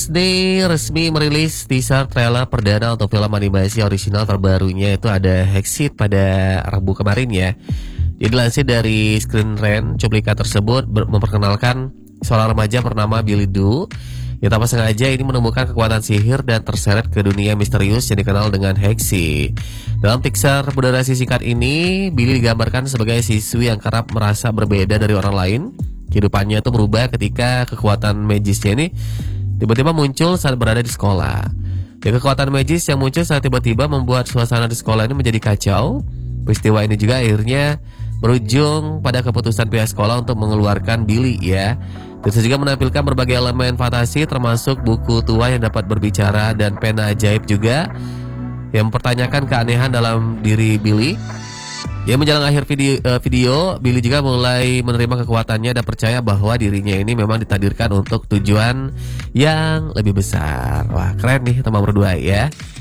Disney resmi merilis teaser trailer perdana untuk film animasi orisinal terbarunya, itu ada Hexit pada Rabu kemarin ya. Jadi dilansir dari Screen Rant, cuplikan tersebut memperkenalkan seorang remaja bernama Billy Doo yang tanpa sengaja ini menemukan kekuatan sihir dan terseret ke dunia misterius yang dikenal dengan Hexi. Dalam teaser berdurasi singkat ini, Billy digambarkan sebagai siswi yang kerap merasa berbeda dari orang lain. Kehidupannya itu berubah ketika kekuatan magisnya ini tiba-tiba muncul saat berada di sekolah. Ya, kekuatan magis yang muncul saat tiba-tiba membuat suasana di sekolah ini menjadi kacau. Peristiwa ini juga akhirnya berujung pada keputusan pihak sekolah untuk mengeluarkan Billy ya. Terus juga menampilkan berbagai elemen fantasi termasuk buku tua yang dapat berbicara dan pena ajaib juga yang mempertanyakan keanehan dalam diri Billy. Ya, menjelang akhir video, Billy juga mulai menerima kekuatannya dan percaya bahwa dirinya ini memang ditakdirkan untuk tujuan yang lebih besar. Wah, keren nih teman berdua ya.